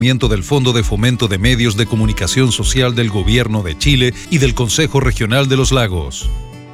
Del Fondo de Fomento de Medios de Comunicación Social del Gobierno de Chile y del Consejo Regional de los Lagos.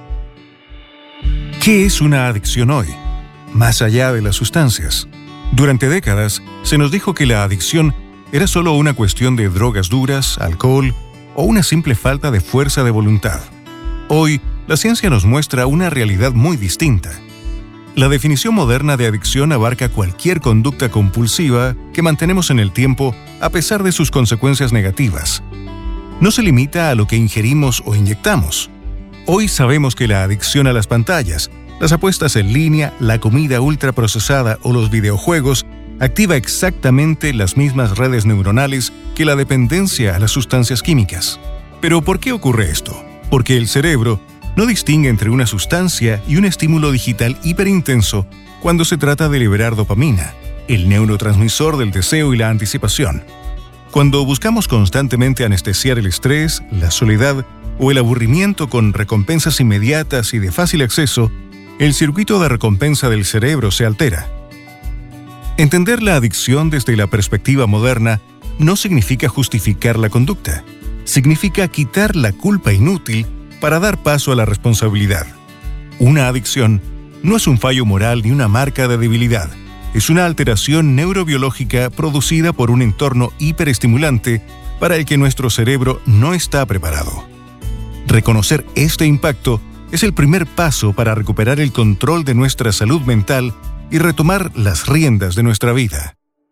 ¿Qué es una adicción hoy? Más allá de las sustancias. Durante décadas se nos dijo que la adicción era solo una cuestión de drogas duras, alcohol o una simple falta de fuerza de voluntad. Hoy, la ciencia nos muestra una realidad muy distinta. La definición moderna de adicción abarca cualquier conducta compulsiva que mantenemos en el tiempo a pesar de sus consecuencias negativas. No se limita a lo que ingerimos o inyectamos. Hoy sabemos que la adicción a las pantallas, las apuestas en línea, la comida ultraprocesada o los videojuegos activa exactamente las mismas redes neuronales que la dependencia a las sustancias químicas. ¿Pero por qué ocurre esto? Porque el cerebro no distingue entre una sustancia y un estímulo digital hiperintenso cuando se trata de liberar dopamina, el neurotransmisor del deseo y la anticipación. Cuando buscamos constantemente anestesiar el estrés, la soledad o el aburrimiento con recompensas inmediatas y de fácil acceso, el circuito de recompensa del cerebro se altera. Entender la adicción desde la perspectiva moderna no significa justificar la conducta, significa quitar la culpa inútil para dar paso a la responsabilidad. Una adicción no es un fallo moral ni una marca de debilidad, es una alteración neurobiológica producida por un entorno hiperestimulante para el que nuestro cerebro no está preparado. Reconocer este impacto es el primer paso para recuperar el control de nuestra salud mental y retomar las riendas de nuestra vida.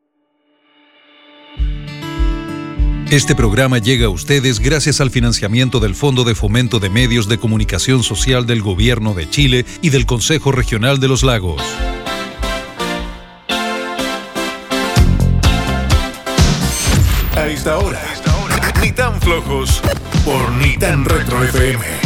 Este programa llega a ustedes gracias al financiamiento del Fondo de Fomento de Medios de Comunicación Social del Gobierno de Chile y del Consejo Regional de los Lagos. A esta hora, ni tan flojos por Ni tan Retro FM.